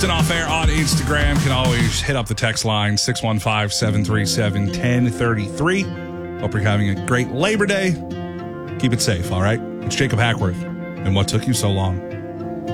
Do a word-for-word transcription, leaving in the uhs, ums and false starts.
And off air on Instagram, can always hit up the text line six one five, seven three seven, one zero three three. Hope you're having a great Labor Day. Keep it safe, all right? It's Jacob Hackworth, and what took you so long?